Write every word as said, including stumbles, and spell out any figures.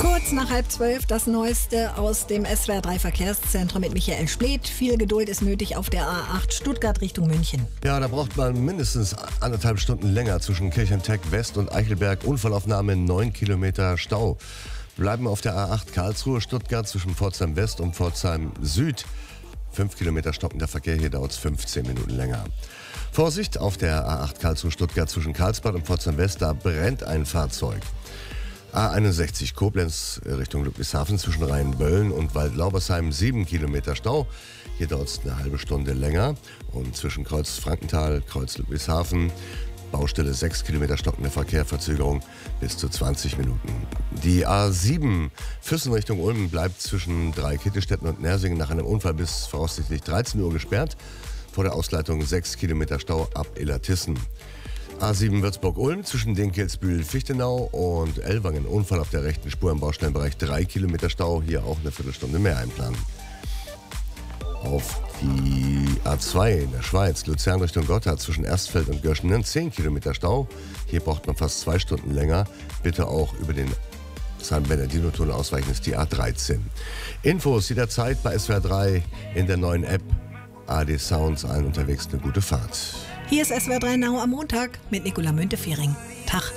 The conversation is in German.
Kurz nach halb zwölf das Neueste aus dem S W R drei Verkehrszentrum mit Michael Spleth. Viel Geduld ist nötig auf der A acht Stuttgart Richtung München. Ja, da braucht man mindestens anderthalb Stunden länger zwischen Kirchentech West und Eichelberg. Unfallaufnahme, neun Kilometer Stau. Bleiben auf der A acht Karlsruhe Stuttgart zwischen Pforzheim West und Pforzheim Süd. fünf Kilometer stockender Verkehr, hier dauert es fünfzehn Minuten länger. Vorsicht auf der A acht Karlsruhe Stuttgart zwischen Karlsbad und Pforzheim West, da brennt ein Fahrzeug. A einundsechzig Koblenz Richtung Ludwigshafen zwischen Rheinböllen und Waldlaubersheim, sieben Kilometer Stau. Hier dauert es eine halbe Stunde länger. Und zwischen Kreuz Frankenthal, Kreuz Ludwigshafen, Baustelle sechs Kilometer stockender Verkehr, Verzögerung bis zu zwanzig Minuten. Die A sieben Füssen Richtung Ulm bleibt zwischen Dreikittelstetten und Nersingen nach einem Unfall bis voraussichtlich dreizehn Uhr gesperrt. Vor der Ausleitung sechs Kilometer Stau ab Illertissen. A sieben Würzburg-Ulm zwischen Dinkelsbühl-Fichtenau und Ellwangen. Unfall auf der rechten Spur im Baustellenbereich, drei Kilometer Stau. Hier auch eine Viertelstunde mehr einplanen. Auf die A zwei in der Schweiz, Luzern Richtung Gotthard zwischen Erstfeld und Görschenen, zehn Kilometer Stau. Hier braucht man fast zwei Stunden länger. Bitte auch über den San Bernardino-Tunnel ausweichen, ist die A dreizehn. Infos jederzeit bei S W R drei in der neuen App A D Sounds. Allen unterwegs eine gute Fahrt. Hier ist S W R drei Now am Montag mit Nicola Müntefering. Tag.